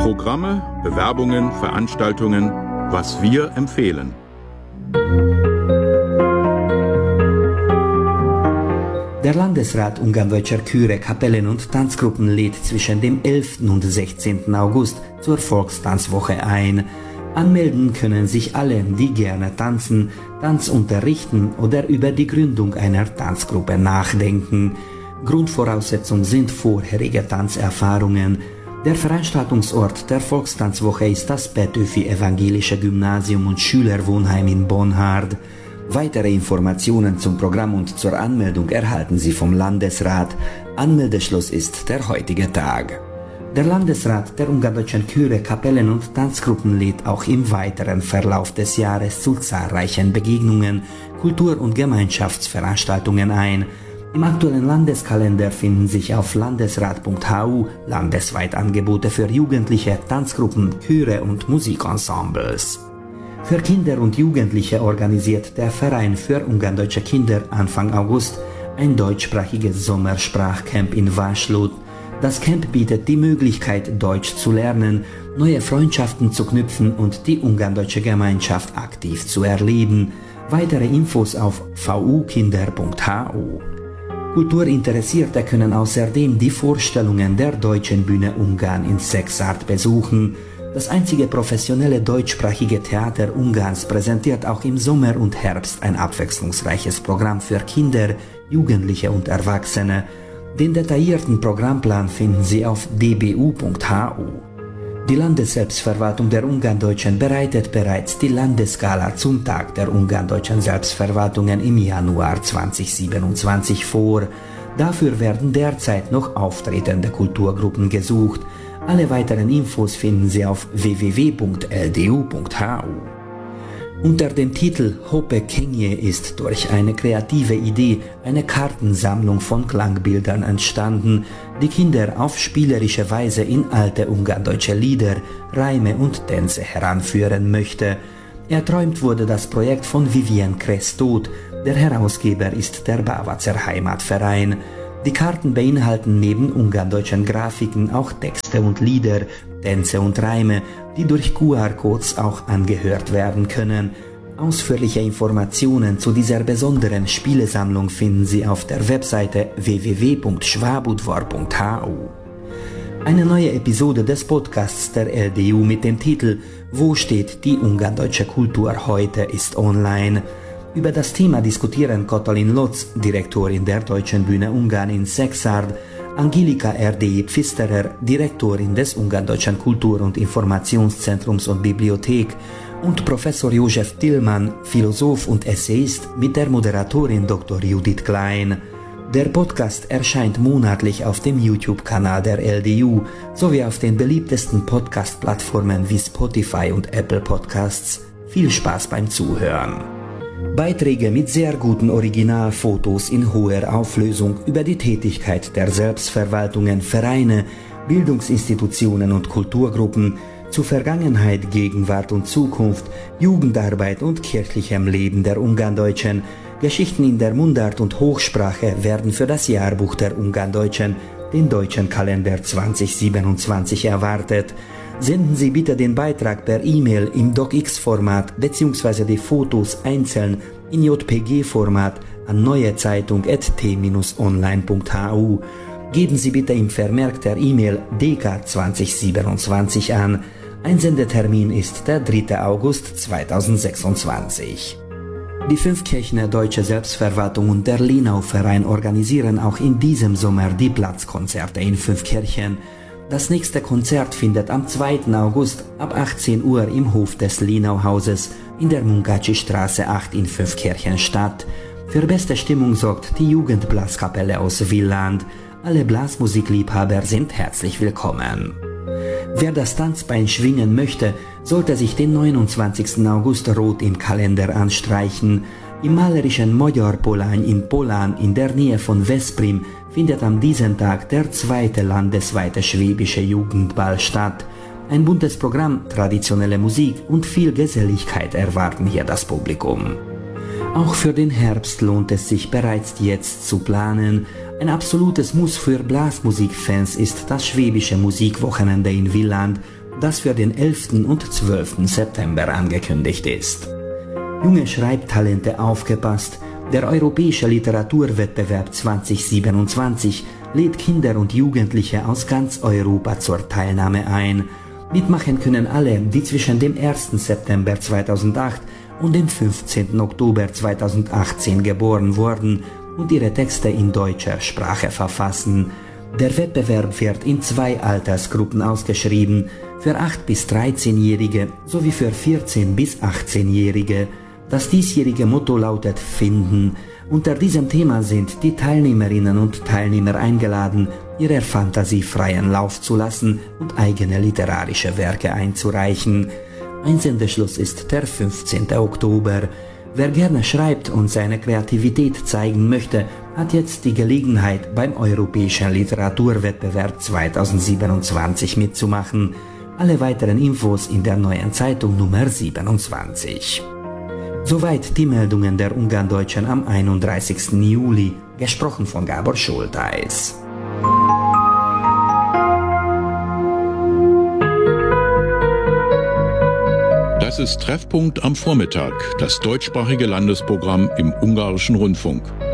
Programme, Bewerbungen, Veranstaltungen, was wir empfehlen. Der Landesrat Ungarndeutscher Chöre, Kapellen und Tanzgruppen lädt zwischen dem 11. und 16. August zur Volkstanzwoche ein. Anmelden können sich alle, die gerne tanzen, Tanz unterrichten oder über die Gründung einer Tanzgruppe nachdenken. Grundvoraussetzung sind vorherige Tanzerfahrungen. Der Veranstaltungsort der Volkstanzwoche ist das Petőfi Evangelische Gymnasium und Schülerwohnheim in Bonhard. Weitere Informationen zum Programm und zur Anmeldung erhalten Sie vom Landesrat. Anmeldeschluss ist der heutige Tag. Der Landesrat der Ungarndeutschen Chöre, Kapellen und Tanzgruppen lädt auch im weiteren Verlauf des Jahres zu zahlreichen Begegnungen, Kultur- und Gemeinschaftsveranstaltungen ein. Im aktuellen Landeskalender finden sich auf landesrat.hu landesweit Angebote für Jugendliche, Tanzgruppen, Chöre und Musikensembles. Für Kinder und Jugendliche organisiert der Verein für Ungarndeutsche Kinder Anfang August ein deutschsprachiges Sommersprachcamp in Vaslud. Das Camp bietet die Möglichkeit, Deutsch zu lernen, neue Freundschaften zu knüpfen und die ungarndeutsche Gemeinschaft aktiv zu erleben. Weitere Infos auf vukinder.hu. Kulturinteressierte können außerdem die Vorstellungen der Deutschen Bühne Ungarn in Sexart besuchen. Das einzige professionelle deutschsprachige Theater Ungarns präsentiert auch im Sommer und Herbst ein abwechslungsreiches Programm für Kinder, Jugendliche und Erwachsene. Den detaillierten Programmplan finden Sie auf dbu.hu. Die Landesselbstverwaltung der Ungarndeutschen bereitet bereits die Landesgala zum Tag der Ungarndeutschen Selbstverwaltungen im Januar 2027 vor. Dafür werden derzeit noch auftretende Kulturgruppen gesucht. Alle weiteren Infos finden Sie auf www.ldu.hu. Unter dem Titel Hoppe Kenje ist durch eine kreative Idee eine Kartensammlung von Klangbildern entstanden, die Kinder auf spielerische Weise in alte ungarndeutsche Lieder, Reime und Tänze heranführen möchte. Erträumt wurde das Projekt von Vivien Krestot, der Herausgeber ist der Bavacer Heimatverein. Die Karten beinhalten neben ungarndeutschen Grafiken auch Texte und Lieder, Tänze und Reime, die durch QR-Codes auch angehört werden können. Ausführliche Informationen zu dieser besonderen Spielesammlung finden Sie auf der Webseite www.schwabudvar.hu. Eine neue Episode des Podcasts der LDU mit dem Titel Wo steht die ungarndeutsche Kultur heute ist online. Über das Thema diskutieren Katalin Lotz, Direktorin der Deutschen Bühne Ungarn in Sexart, Angelika R.D. Pfisterer, Direktorin des Ungarndeutschen Kultur- und Informationszentrums und Bibliothek, und Professor Josef Tillmann, Philosoph und Essayist, mit der Moderatorin Dr. Judith Klein. Der Podcast erscheint monatlich auf dem YouTube-Kanal der LDU sowie auf den beliebtesten Podcast-Plattformen wie Spotify und Apple Podcasts. Viel Spaß beim Zuhören! Beiträge mit sehr guten Originalfotos in hoher Auflösung über die Tätigkeit der Selbstverwaltungen, Vereine, Bildungsinstitutionen und Kulturgruppen zu Vergangenheit, Gegenwart und Zukunft, Jugendarbeit und kirchlichem Leben der Ungarndeutschen, Geschichten in der Mundart und Hochsprache werden für das Jahrbuch der Ungarndeutschen, den deutschen Kalender 2027 erwartet. Senden Sie bitte den Beitrag per E-Mail im DocX-Format bzw. die Fotos einzeln in JPG-Format an neuezeitung@t-online.hu. Geben Sie bitte im Vermerk der E-Mail DK 2027 an. Einsendetermin ist der 3. August 2026. Die Fünfkirchener Deutsche Selbstverwaltung und der Lenau-Verein organisieren auch in diesem Sommer die Platzkonzerte in Fünfkirchen. Das nächste Konzert findet am 2. August ab 18 Uhr im Hof des Lenau-Hauses in der Munkácsy-Straße 8 in Fünfkirchen statt. Für beste Stimmung sorgt die Jugendblaskapelle aus Villand. Alle Blasmusikliebhaber sind herzlich willkommen. Wer das Tanzbein schwingen möchte, sollte sich den 29. August rot im Kalender anstreichen. Im malerischen Magyar Polány in Polán in der Nähe von Veszprém findet an diesem Tag der zweite landesweite schwäbische Jugendball statt. Ein buntes Programm, traditionelle Musik und viel Geselligkeit erwarten hier das Publikum. Auch für den Herbst lohnt es sich bereits jetzt zu planen. Ein absolutes Muss für Blasmusikfans ist das schwäbische Musikwochenende in Villand, das für den 11. und 12. September angekündigt ist. Junge Schreibtalente, aufgepasst! Der Europäische Literaturwettbewerb 2027 lädt Kinder und Jugendliche aus ganz Europa zur Teilnahme ein. Mitmachen können alle, die zwischen dem 1. September 2008 und dem 15. Oktober 2018 geboren wurden und ihre Texte in deutscher Sprache verfassen. Der Wettbewerb wird in 2 Altersgruppen ausgeschrieben, für 8- bis 13-Jährige sowie für 14- bis 18-Jährige. Das diesjährige Motto lautet Finden. Unter diesem Thema sind die Teilnehmerinnen und Teilnehmer eingeladen, ihrer Fantasie freien Lauf zu lassen und eigene literarische Werke einzureichen. Einsendeschluss ist der 15. Oktober. Wer gerne schreibt und seine Kreativität zeigen möchte, hat jetzt die Gelegenheit, beim Europäischen Literaturwettbewerb 2027 mitzumachen. Alle weiteren Infos in der Neuen Zeitung Nummer 27. Soweit die Meldungen der Ungarndeutschen am 31. Juli, gesprochen von Gábor Schultheis. Das ist Treffpunkt am Vormittag, das deutschsprachige Landesprogramm im Ungarischen Rundfunk.